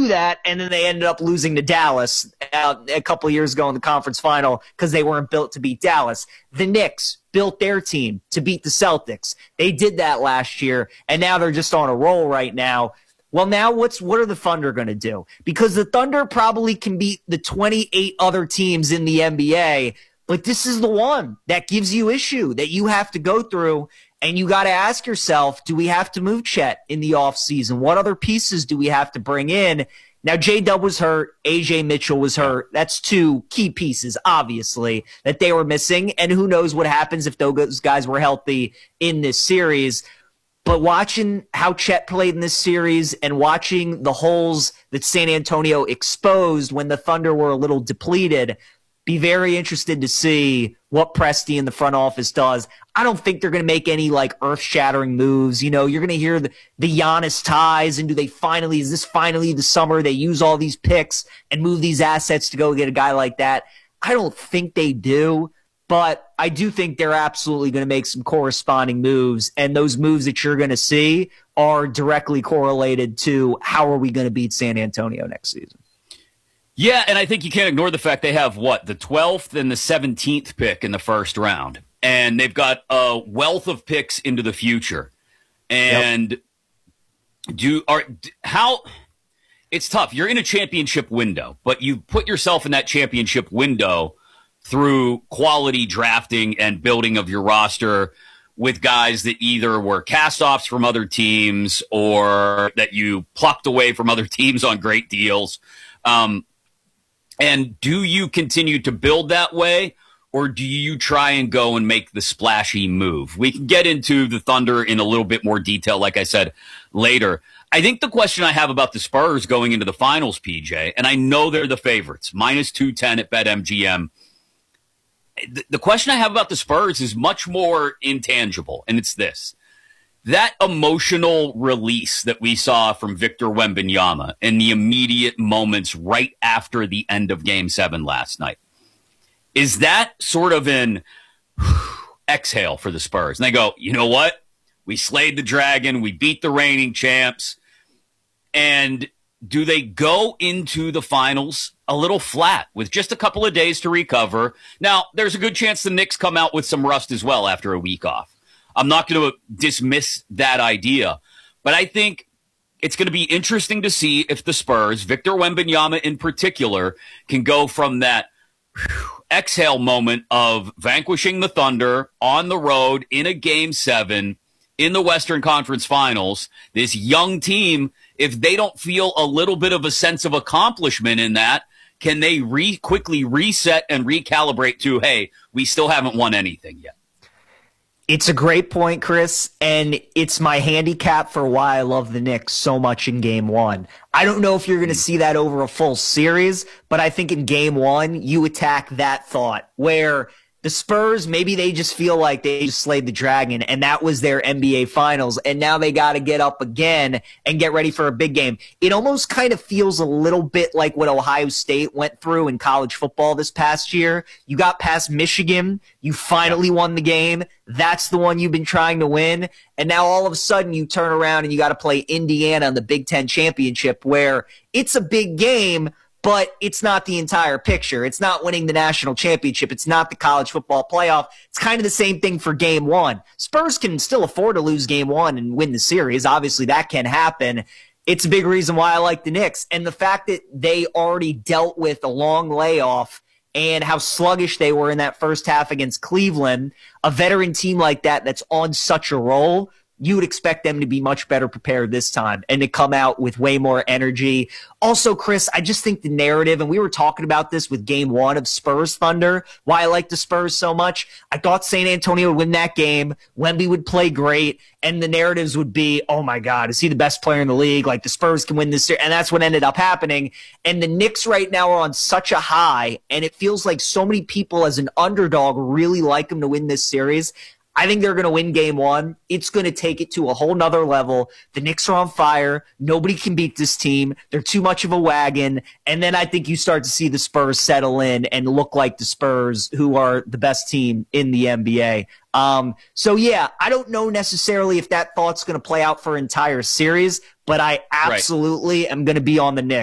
do that, and then they ended up losing to Dallas a couple of years ago in the conference final because they weren't built to beat Dallas. The Knicks built their team to beat the Celtics. They did that last year, and now they're just on a roll right now. Well, now what are the Thunder going to do? Because the Thunder probably can beat the 28 other teams in the NBA, but this is the one that gives you issue that you have to go through. And you got to ask yourself, do we have to move Chet in the offseason? What other pieces do we have to bring in? Now, J-Dub was hurt. AJ Mitchell was hurt. That's two key pieces, obviously, that they were missing. And who knows what happens if those guys were healthy in this series. But watching how Chet played in this series and watching the holes that San Antonio exposed when the Thunder were a little depleted, be very interested to see what Presti in the front office does. I don't think they're going to make any like earth-shattering moves. You know, you're going to hear the Giannis ties, and is this finally the summer they use all these picks and move these assets to go get a guy like that? I don't think they do, but I do think they're absolutely going to make some corresponding moves, and those moves that you're going to see are directly correlated to how are we going to beat San Antonio next season. Yeah, and I think you can't ignore the fact they have, the 12th and the 17th pick in the first round. And they've got a wealth of picks into the future. And it's tough. You're in a championship window, but you put yourself in that championship window through quality drafting and building of your roster with guys that either were cast-offs from other teams or that you plucked away from other teams on great deals. And do you continue to build that way, or do you try and go and make the splashy move? We can get into the Thunder in a little bit more detail, like I said, later. I think the question I have about the Spurs going into the finals, PJ, and I know they're the favorites, minus 210 at BetMGM. The question I have about the Spurs is much more intangible, and it's this. That emotional release that we saw from Victor Wembanyama in the immediate moments right after the end of Game 7 last night, is that sort of an exhale for the Spurs? And they go, you know what? We slayed the dragon. We beat the reigning champs. And do they go into the finals a little flat with just a couple of days to recover? Now, there's a good chance the Knicks come out with some rust as well after a week off. I'm not going to dismiss that idea, but I think it's going to be interesting to see if the Spurs, Victor Wembanyama in particular, can go from that exhale moment of vanquishing the Thunder on the road in a Game 7 in the Western Conference Finals. This young team, if they don't feel a little bit of a sense of accomplishment in that, can they quickly reset and recalibrate to, hey, we still haven't won anything yet? It's a great point, Chris, and it's my handicap for why I love the Knicks so much in Game 1. I don't know if you're going to see that over a full series, but I think in Game 1, you attack that thought where the Spurs, maybe they just feel like they just slayed the dragon, and that was their NBA Finals, and now they got to get up again and get ready for a big game. It almost kind of feels a little bit like what Ohio State went through in college football this past year. You got past Michigan, you finally won the game. That's the one you've been trying to win, and now all of a sudden you turn around and you got to play Indiana in the Big Ten Championship, where it's a big game, but it's not the entire picture. It's not winning the national championship. It's not the college football playoff. It's kind of the same thing for Game 1. Spurs can still afford to lose Game 1 and win the series. Obviously, that can happen. It's a big reason why I like the Knicks. And the fact that they already dealt with a long layoff and how sluggish they were in that first half against Cleveland, a veteran team like that that's on such a roll, you would expect them to be much better prepared this time and to come out with way more energy. Also, Chris, I just think the narrative, and we were talking about this with Game 1 of Spurs Thunder, why I like the Spurs so much. I thought San Antonio would win that game. Wemby would play great, and the narratives would be, oh my God, is he the best player in the league? Like, the Spurs can win this series. And that's what ended up happening. And the Knicks right now are on such a high, and it feels like so many people as an underdog really like them to win this series. I think they're going to win Game 1. It's going to take it to a whole nother level. The Knicks are on fire. Nobody can beat this team. They're too much of a wagon. And then I think you start to see the Spurs settle in and look like the Spurs, who are the best team in the NBA. So, yeah, I don't know necessarily if that thought's going to play out for an entire series, but I absolutely am going to be on the Knicks.